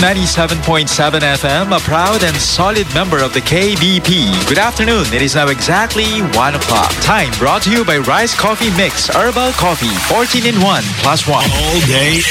97.7 FM, a proud and solid member of the KBP. Good afternoon. It is now exactly 1 o'clock. Time brought to you by Rice Coffee Mix Herbal Coffee, 14 in 1 plus 1. All day,